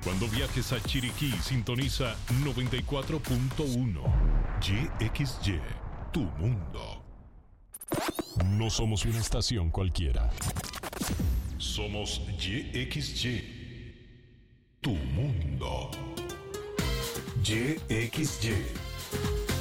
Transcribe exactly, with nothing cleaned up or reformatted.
Cuando viajes a Chiriquí, sintoniza noventa y cuatro punto uno. Y X Y, tu mundo. No somos una estación cualquiera. Somos Y X Y, tu mundo. Y X Y.